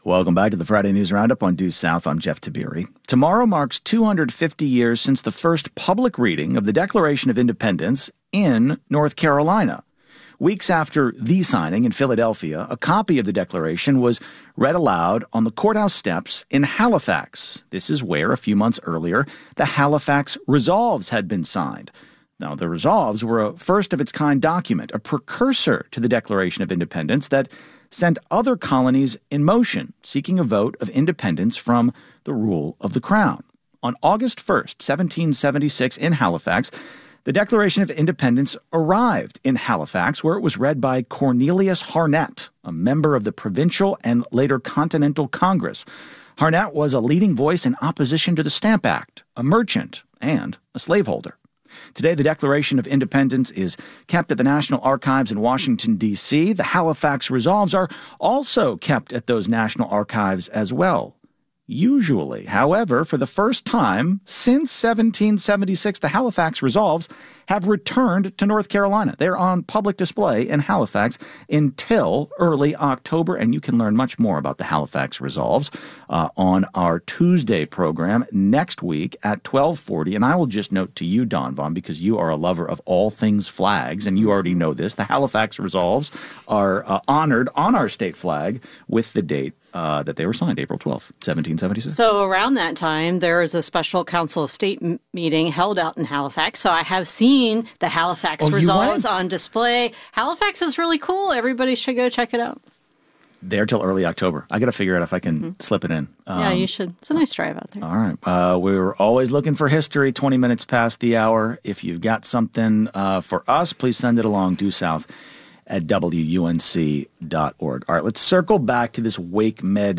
Welcome back to the Friday News Roundup on Due South. I'm Jeff Tabiri. Tomorrow marks 250 years since the first public reading of the Declaration of Independence in North Carolina. Weeks after the signing in Philadelphia, a copy of the Declaration was read aloud on the courthouse steps in Halifax. This is where, a few months earlier, the Halifax Resolves had been signed. Now, the Resolves were a first-of-its-kind document, a precursor to the Declaration of Independence that sent other colonies in motion, seeking a vote of independence from the rule of the Crown. On August 1st, 1776, in Halifax, the Declaration of Independence arrived in Halifax, where it was read by Cornelius Harnett, a member of the Provincial and later Continental Congress. Harnett was a leading voice in opposition to the Stamp Act, a merchant, and a slaveholder. Today, the Declaration of Independence is kept at the National Archives in Washington, D.C. The Halifax Resolves are also kept at those National Archives as well. Usually, however, for the first time since 1776, the Halifax Resolves have returned to North Carolina. They're on public display in Halifax until early October, and you can learn much more about the Halifax Resolves on our Tuesday program next week at 12:40. And I will just note to you, Don Vaughn, because you are a lover of all things flags, and you already know this, the Halifax Resolves are honored on our state flag with the date that they were signed, April 12th, 1776. So around that time, there is a special Council of State meeting held out in Halifax. So I have seen the Halifax Resolves on display. Halifax is really cool. Everybody should go check it out. There till early October. I got to figure out if I can slip it in. Yeah, you should. It's a nice drive out there. All right. We're always looking for history, 20 minutes past the hour. If you've got something for us, please send it along due south at WUNC.org. All right, let's circle back to this Wake Med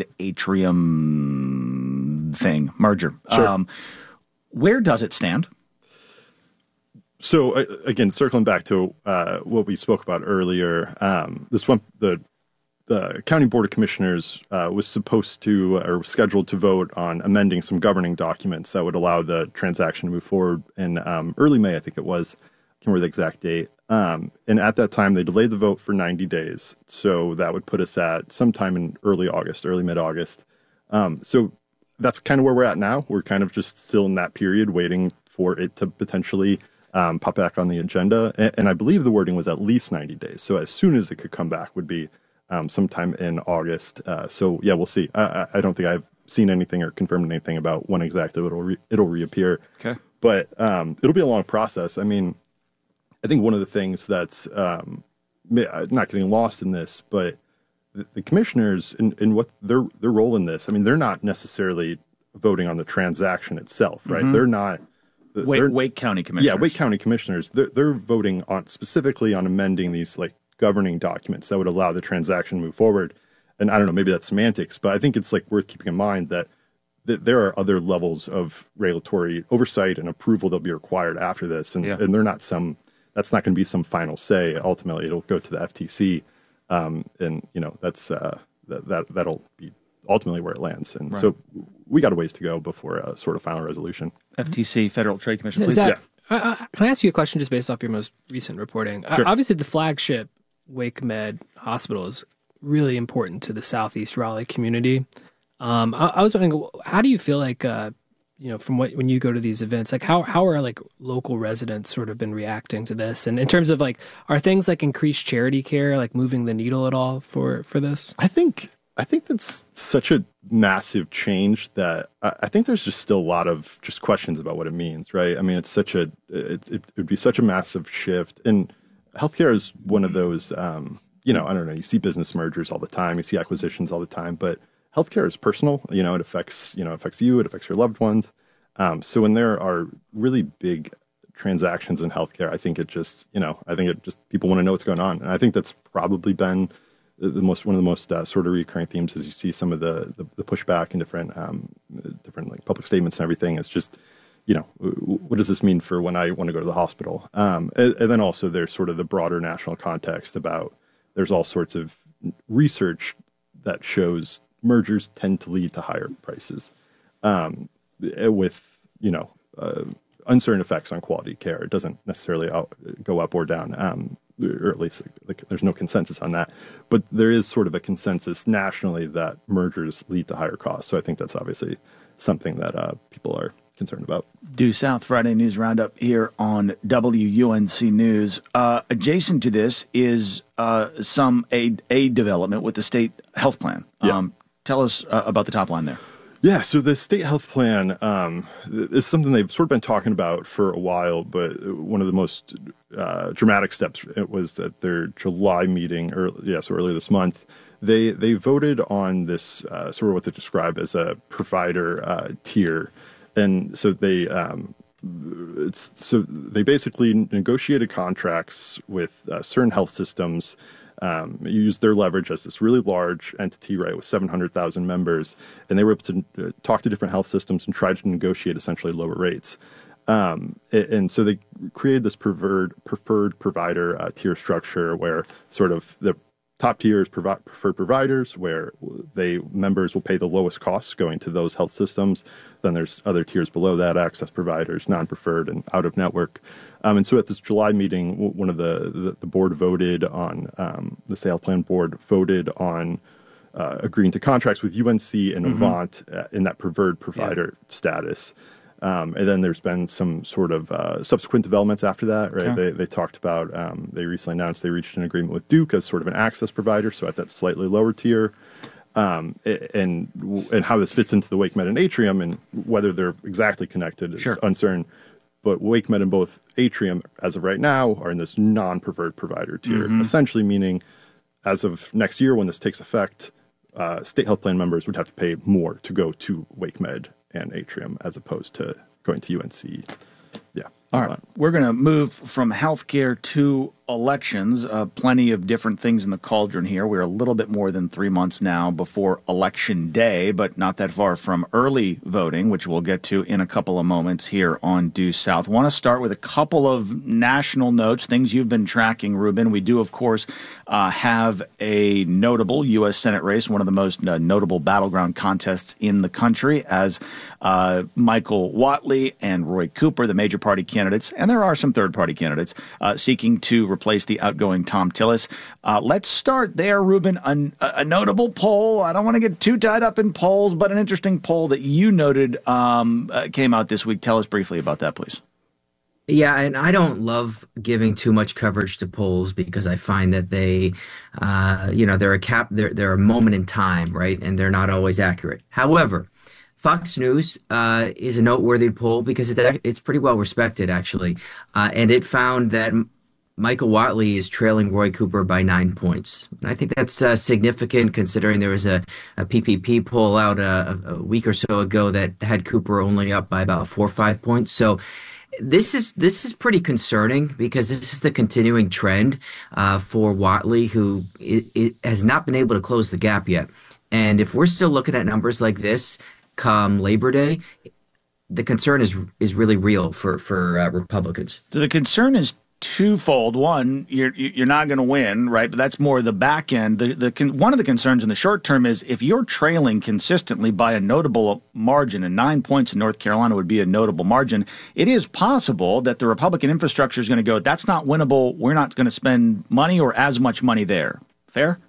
Atrium thing, merger. Sure. Where does it stand? So, again, circling back to what we spoke about earlier, the County Board of Commissioners was supposed to, or scheduled to vote on amending some governing documents that would allow the transaction to move forward in early May, I think it was. I can't remember the exact date. And at that time, they delayed the vote for 90 days. So that would put us at sometime in early mid-August. So that's kind of where we're at now. We're kind of just still in that period waiting for it to potentially pop back on the agenda. And I believe the wording was at least 90 days. So as soon as it could come back would be sometime in August. So, yeah, we'll see. I don't think I've seen anything or confirmed anything about when exactly it'll reappear. Okay. But it'll be a long process. I mean, I think one of the things that's not getting lost in this, but the commissioners and what their role in this, I mean, they're not necessarily voting on the transaction itself, right? Mm-hmm. They're not. Wake County commissioners. Yeah, Wake County commissioners. They're voting specifically on amending these like governing documents that would allow the transaction to move forward. And I don't know, maybe that's semantics, but I think it's like worth keeping in mind that there are other levels of regulatory oversight and approval that'll be required after this, and they're not that's not going to be some final say. Ultimately, it'll go to the FTC, and you know that'll be ultimately where it lands. And so we got a ways to go before a sort of final resolution. FTC, Federal Trade Commission, please. Zach, can I ask you a question just based off your most recent reporting? Sure. Obviously, the flagship Wake Med Hospital is really important to the Southeast Raleigh community. I was wondering, how do you feel like, from when you go to these events, like how are like local residents sort of been reacting to this? And in terms of like, are things like increased charity care, like moving the needle at all for this? I think that's such a massive change that I think there's just still a lot of just questions about what it means, right? I mean, it would be such a massive shift. And healthcare is one of those, I don't know, you see business mergers all the time, you see acquisitions all the time, but healthcare is personal. You know, it affects you, it affects your loved ones. So when there are really big transactions in healthcare, I think it just people want to know what's going on. And I think that's probably been one of the most sort of recurring themes as you see some of the pushback and different like public statements and everything. It's just, what does this mean for when I want to go to the hospital? And then also there's sort of the broader national context about there's all sorts of research that shows mergers tend to lead to higher prices with, uncertain effects on quality care. It doesn't necessarily go up or down. or at least there's no consensus on that. But there is sort of a consensus nationally that mergers lead to higher costs. So I think that's obviously something that people are concerned about. Due South Friday News Roundup here on WUNC News. Adjacent to this is some aid development with the state health plan. Tell us about the top line there. Yeah, so the state health plan is something they've sort of been talking about for a while, but one of the most dramatic steps was at their July meeting, earlier this month. They voted on this sort of what they describe as a provider tier, and so they basically negotiated contracts with certain health systems. Used their leverage as this really large entity, right, with 700,000 members, and they were able to talk to different health systems and try to negotiate essentially lower rates. And so they created this preferred provider tier structure where sort of the top tier is preferred providers, where members will pay the lowest costs going to those health systems. Then there's other tiers below that, access providers, non-preferred, and out-of-network. And so at this July meeting, one of the board voted on, the sale plan board voted on agreeing to contracts with UNC and Avant in that preferred provider status. And then there's been some sort of subsequent developments after that, right? Okay. They talked about, they recently announced they reached an agreement with Duke as sort of an access provider, so at that slightly lower tier. And how this fits into the WakeMed and Atrium and whether they're exactly connected is uncertain. But WakeMed and both Atrium, as of right now, are in this non-preferred provider tier, essentially meaning as of next year when this takes effect, state health plan members would have to pay more to go to WakeMed and Atrium as opposed to going to UNC. Yeah. All right. We're going to move from healthcare to elections. Plenty of different things in the cauldron here. We're a little bit more than 3 months now before Election Day, but not that far from early voting, which we'll get to in a couple of moments here on Due South. I want to start with a couple of national notes, things you've been tracking, Ruben. We do, of course, have a notable U.S. Senate race, one of the most notable battleground contests in the country, as Michael Whatley and Roy Cooper, the major party candidates, and there are some third-party candidates, seeking to replace the outgoing Thom Tillis. Let's start there, Ruben. A notable poll. I don't want to get too tied up in polls, but an interesting poll that you noted came out this week. Tell us briefly about that, please. Yeah, and I don't love giving too much coverage to polls because I find that they, they're a moment in time, right? And they're not always accurate. However, Fox News is a noteworthy poll because it's pretty well respected, actually. And it found that Michael Whatley is trailing Roy Cooper by 9 points. And I think that's significant considering there was a PPP poll out a week or so ago that had Cooper only up by about 4 or 5 points. So this is pretty concerning because this is the continuing trend for Whatley, who it has not been able to close the gap yet. And if we're still looking at numbers like this come Labor Day, the concern is really real for Republicans. So the concern is twofold. One, you're not going to win, right? But that's more the back end. One of the concerns in the short term is if you're trailing consistently by a notable margin, and 9 points in North Carolina would be a notable margin, it is possible that the Republican infrastructure is going to go, that's not winnable. We're not going to spend money or as much money there. Fair?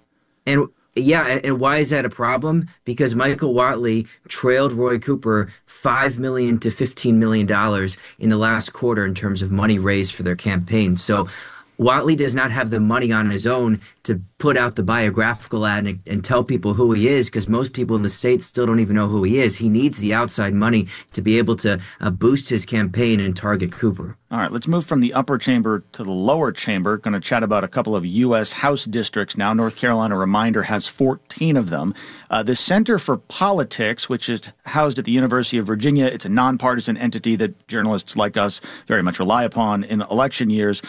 And why is that a problem? Because Michael Whatley trailed Roy Cooper $5 million to $15 million in the last quarter in terms of money raised for their campaign. So Whatley does not have the money on his own to put out the biographical ad and tell people who he is, because most people in the state still don't even know who he is. He needs the outside money to be able to boost his campaign and target Cooper. All right, let's move from the upper chamber to the lower chamber. Going to chat about a couple of U.S. House districts now. North Carolina, reminder, has 14 of them. The Center for Politics, which is housed at the University of Virginia, it's a nonpartisan entity that journalists like us very much rely upon in election years,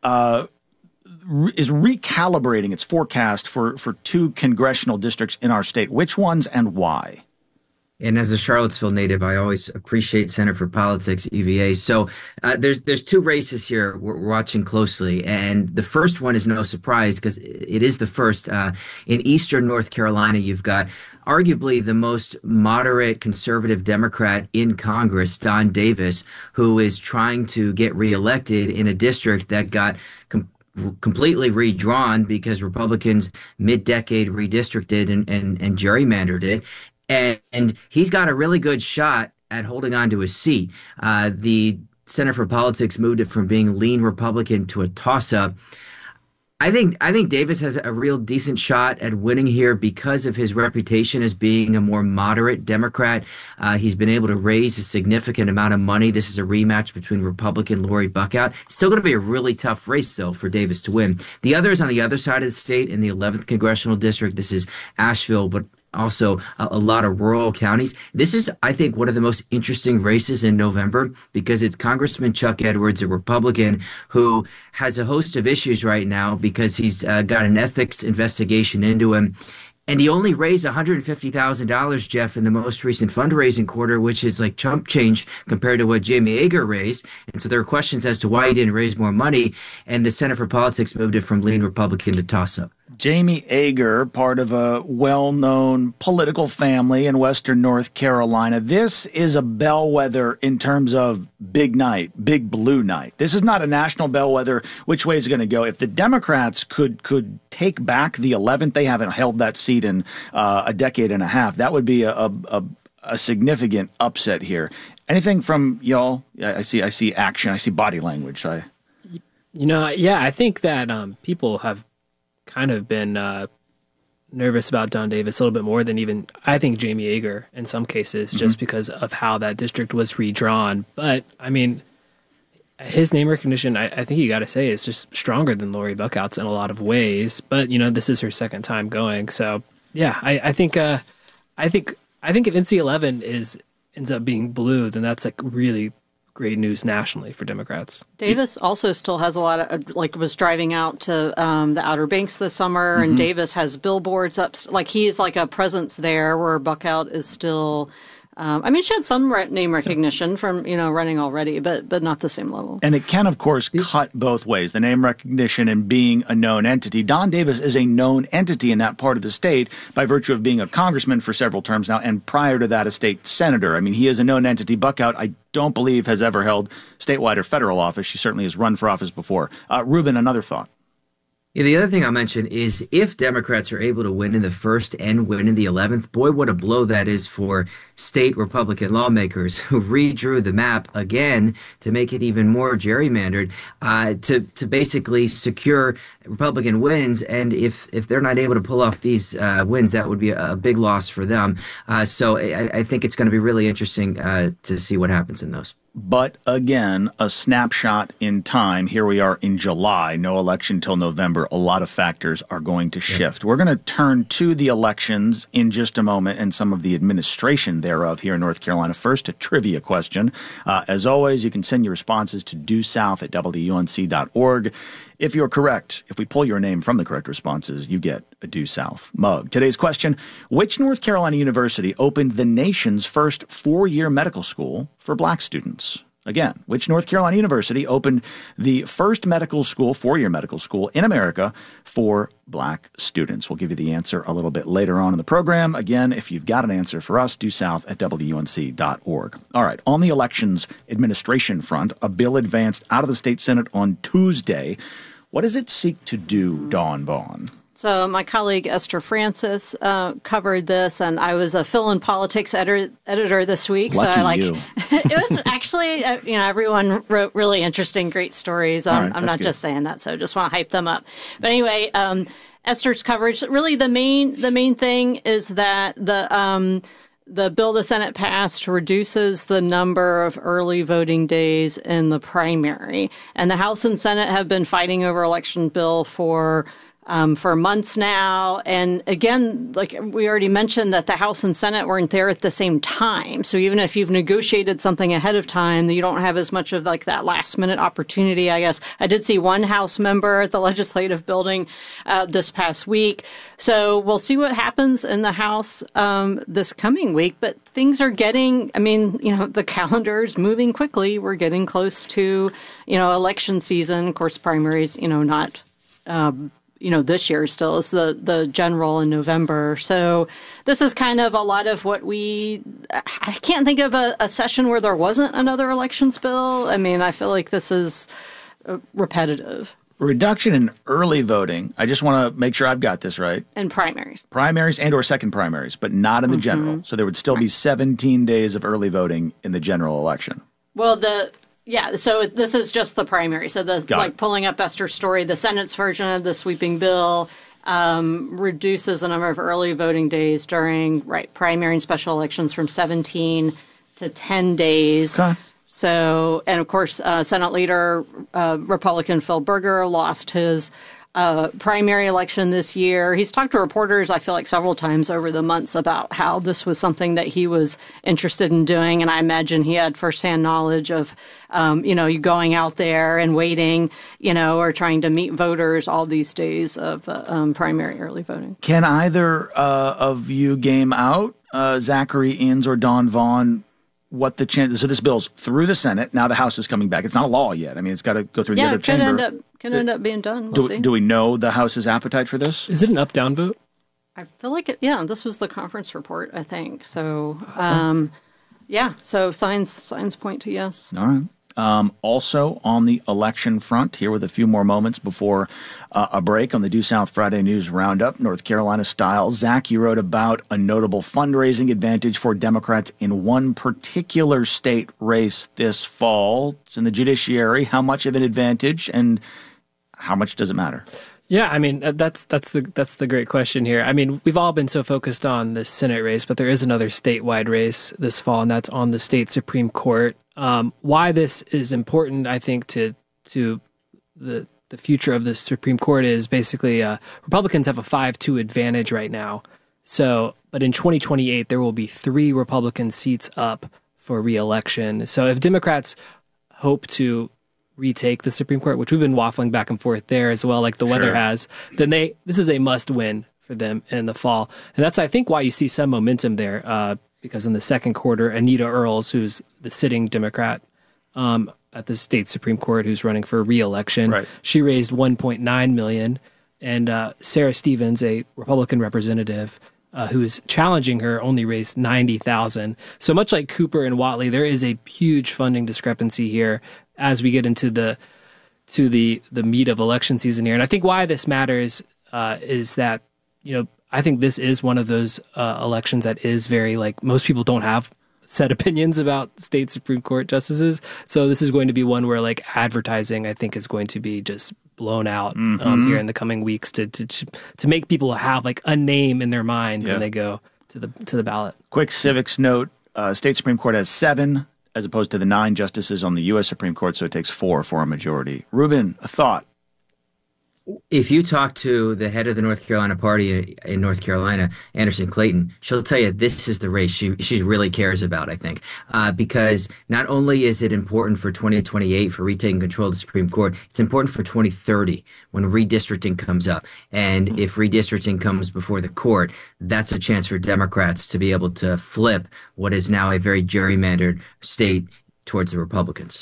is recalibrating its forecast for two congressional districts in our state. Which ones and why? And as a Charlottesville native, I always appreciate Center for Politics at UVA. So there's two races here we're watching closely. And the first one is no surprise because it is the first. In eastern North Carolina, you've got arguably the most moderate conservative Democrat in Congress, Don Davis, who is trying to get reelected in a district that got completely redrawn because Republicans mid-decade redistricted and gerrymandered it. And he's got a really good shot at holding on to his seat. The Center for Politics moved it from being lean Republican to a toss-up. I think Davis has a real decent shot at winning here because of his reputation as being a more moderate Democrat. He's been able to raise a significant amount of money. This is a rematch between Republican Lori Buckout. It's still going to be a really tough race, though, for Davis to win. The others on the other side of the state in the 11th Congressional District, this is Asheville, but also a lot of rural counties. This is, I think, one of the most interesting races in November because it's Congressman Chuck Edwards, a Republican, who has a host of issues right now because he's got an ethics investigation into him. And he only raised $150,000, Jeff, in the most recent fundraising quarter, which is like chump change compared to what Jamie Yeager raised. And so there are questions as to why he didn't raise more money. And the Center for Politics moved it from lean Republican to toss-up. Jamie Yeager, part of a well-known political family in Western North Carolina. This is a bellwether in terms of big night, big blue night. This is not a national bellwether. Which way is it going to go? If the Democrats could take back the 11th, they haven't held that seat in a decade and a half. That would be a significant upset here. Anything from y'all? I see action. I see body language. I think that people have kind of been nervous about Don Davis a little bit more than even, I think, Jamie Yeager in some cases, just because of how that district was redrawn. But, I mean, his name recognition, I think you got to say, is just stronger than Lori Buckout's in a lot of ways. But, this is her second time going. So, yeah, I think if NC-11 ends up being blue, then that's like really great news nationally for Democrats. Davis also still has a lot of, was driving out to the Outer Banks this summer, and Davis has billboards up, he's like a presence there where Buckout is still, she had some name recognition from, running already, but not the same level. And it can, of course, cut both ways, the name recognition and being a known entity. Don Davis is a known entity in that part of the state by virtue of being a congressman for several terms now, and prior to that, a state senator. I mean, he is a known entity. Buckout, I don't believe, has ever held statewide or federal office. She certainly has run for office before. Ruben, another thought. Yeah, the other thing I'll mention is if Democrats are able to win in the 1st and win in the 11th, boy, what a blow that is for state Republican lawmakers who redrew the map again to make it even more gerrymandered, to basically secure Republican wins. And if they're not able to pull off these wins, that would be a big loss for them. So I think it's going to be really interesting to see what happens in those. But again, a snapshot in time. Here we are in July, no election till November. A lot of factors are going to shift. We're going to turn to the elections in just a moment and some of the administration thereof here in North Carolina. First, a trivia question. As always, you can send your responses to duesouth@wunc.org. If you're correct, if we pull your name from the correct responses, you get a Due South mug. Today's question: which North Carolina university opened the nation's first 4-year medical school for black students? Again, which North Carolina university opened the first medical school, 4-year medical school in America for black students? We'll give you the answer a little bit later on in the program. Again, if you've got an answer for us, duesouth@wunc.org. All right, on the elections administration front, a bill advanced out of the state Senate on Tuesday. What does it seek to do, Dawn Vaughn? So my colleague Esther Francis covered this, and I was a Phil in Politics editor this week. Lucky you. It was actually, everyone wrote really interesting, great stories. Right, I'm not good. just saying that, so just want to hype them up. But anyway, Esther's coverage, really the main thing is that the bill the Senate passed reduces the number of early voting days in the primary. And the House and Senate have been fighting over election bill for months now. And again, like we already mentioned, that the House and Senate weren't there at the same time. So even if you've negotiated something ahead of time, you don't have as much of like that last minute opportunity, I guess. I did see one House member at the legislative building this past week. So we'll see what happens in the House this coming week. But things are getting, the calendar's moving quickly. We're getting close to, election season. Of course, primaries, not this year still is the general in November. So this is kind of a lot of what I can't think of a session where there wasn't another elections bill. I feel like this is repetitive. Reduction in early voting. I just want to make sure I've got this right. And primaries. Primaries and or second primaries, but not in the general. So there would still be 17 days of early voting in the general election. Well, so this is just the primary. So pulling up Esther's story, the Senate's version of the sweeping bill reduces the number of early voting days during primary and special elections from 17 to 10 days. Okay. So, and of course, Senate leader Republican Phil Berger lost his primary election this year. He's talked to reporters, I feel like, several times over the months about how this was something that he was interested in doing. And I imagine he had firsthand knowledge of, you going out there and waiting, or trying to meet voters all these days of primary early voting. Can either of you game out, Zachary Inns or Don Vaughn, what the chance? So this bill's through the Senate. Now the House is coming back. It's not a law yet. I mean, it's got to go through the other chamber. Could end up being done. We'll see. Do we know the House's appetite for this? Is it an up-down vote? I feel like this was the conference report, I think. So, so signs point to yes. All right. Also on the election front, here with a few more moments before a break on the Due South Friday News Roundup, North Carolina style. Zach, you wrote about a notable fundraising advantage for Democrats in one particular state race this fall. It's in the judiciary. How much of an advantage and how much does it matter? Yeah, I mean, that's the great question here. I mean, we've all been so focused on the Senate race, but there is another statewide race this fall, and that's on the state Supreme Court. Why this is important, I think, to the future of the Supreme Court is basically Republicans have a 5-2 advantage right now. So, but in 2028, there will be 3 Republican seats up for re-election. So if Democrats hope to retake the Supreme Court, which we've been waffling back and forth there as well, like the weather has, then this is a must win for them in the fall. And that's, I think, why you see some momentum there, because in the second quarter, Anita Earls, who's the sitting Democrat at the state Supreme Court, who's running for re-election, she raised $1.9 million. And Sarah Stevens, a Republican representative who is challenging her, only raised $90,000. So much like Cooper and Whatley, there is a huge funding discrepancy here as we get into the meat of election season here. And I think why this matters is that, I think this is one of those elections that is very, most people don't have set opinions about state Supreme Court justices. So this is going to be one where advertising, I think, is going to be just blown out here in the coming weeks to make people have a name in their mind when they go to the ballot. Quick civics note, state Supreme Court has 7 as opposed to the 9 justices on the U.S. Supreme Court, so it takes 4 for a majority. Ruben, a thought? If you talk to the head of the North Carolina party in North Carolina, Anderson Clayton, she'll tell you this is the race she really cares about, I think, because not only is it important for 2028 for retaking control of the Supreme Court, it's important for 2030 when redistricting comes up. And if redistricting comes before the court, that's a chance for Democrats to be able to flip what is now a very gerrymandered state towards the Republicans.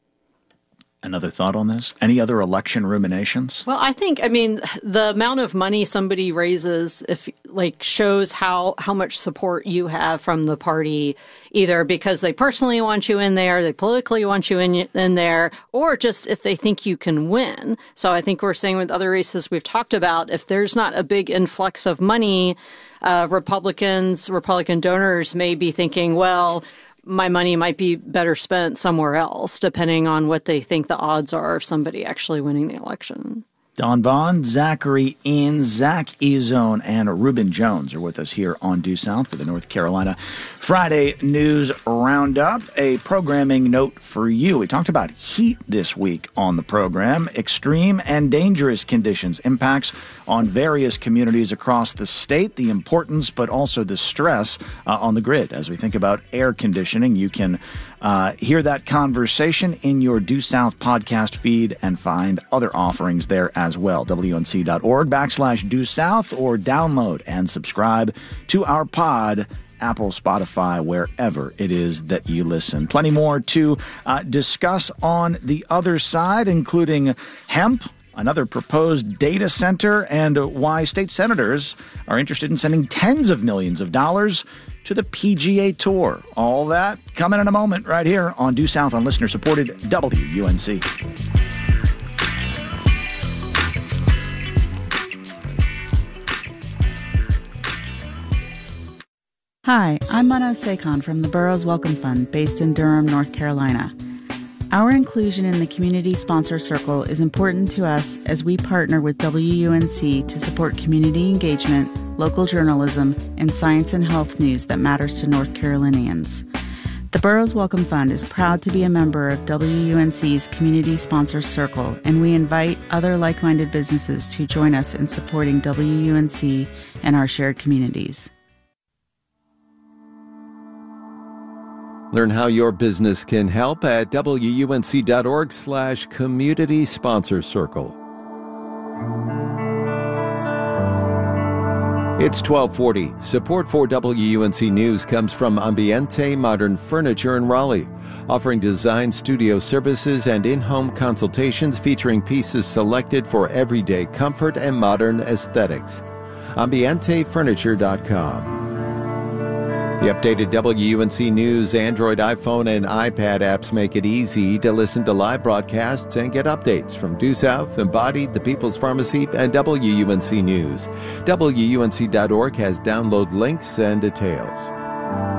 Another thought on this? Any other election ruminations? Well, I think, the amount of money somebody raises shows how much support you have from the party, either because they personally want you in there, they politically want you in there, or just if they think you can win. So I think we're saying with other races we've talked about, if there's not a big influx of money, Republican donors may be thinking, well, my money might be better spent somewhere else, depending on what they think the odds are of somebody actually winning the election. Don Vaughn, Zachary Inns, Zach Ezone, and Ruben Jones are with us here on Due South for the North Carolina Friday News Roundup. A programming note for you. We talked about heat this week on the program. Extreme and dangerous conditions, impacts on various communities across the state, the importance but also the stress on the grid. As we think about air conditioning, you can hear that conversation in your Due South podcast feed and find other offerings there as well. WNC.org/Due South, or download and subscribe to our pod, Apple, Spotify, wherever it is that you listen. Plenty more to discuss on the other side, including hemp, another proposed data center, and why state senators are interested in sending tens of millions of dollars to the PGA Tour. All that coming in a moment right here on Due South on listener-supported WUNC. Hi, I'm Mana Sekhan from the Burroughs Welcome Fund based in Durham, North Carolina. Our inclusion in the Community Sponsor Circle is important to us as we partner with WUNC to support community engagement, local journalism, and science and health news that matters to North Carolinians. The Burroughs Welcome Fund is proud to be a member of WUNC's Community Sponsor Circle, and we invite other like-minded businesses to join us in supporting WUNC and our shared communities. Learn how your business can help at WUNC.org/community sponsor circle. It's 1240. Support for WUNC News comes from Ambiente Modern Furniture in Raleigh, offering design studio services and in-home consultations featuring pieces selected for everyday comfort and modern aesthetics. AmbienteFurniture.com. The updated WUNC News Android, iPhone, and iPad apps make it easy to listen to live broadcasts and get updates from Due South, Embodied, The People's Pharmacy, and WUNC News. WUNC.org has download links and details.